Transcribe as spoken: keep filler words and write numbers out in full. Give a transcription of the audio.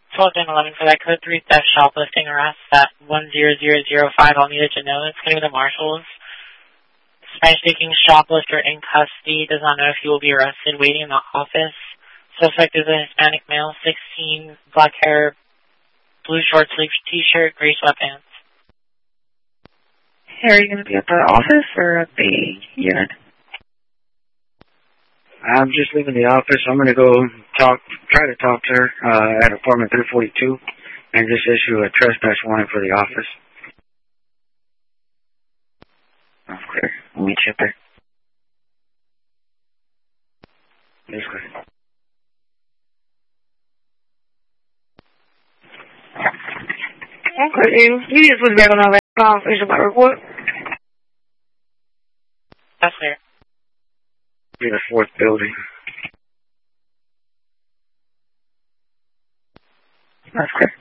twelve ten eleven for that code three theft shoplifting arrest at one zero zero zero five. I'll need it to know. It's going to be the marshals. Spanish-speaking shoplifter in custody. Does not know if he will be arrested. Waiting in the office. Suspect is a Hispanic male, sixteen, black hair, blue short sleeve t-shirt, gray sweatpants. Hey, are you going to be at the office or at the unit? I'm just leaving the office. I'm going to go talk, try to talk to her uh, at apartment three forty-two and just issue a trespass warning for the office. That's clear. We'll meet you up there. Yes, clear. Okay, you, you just was back on our office about report. That's clear. Be the fourth building. That's clear.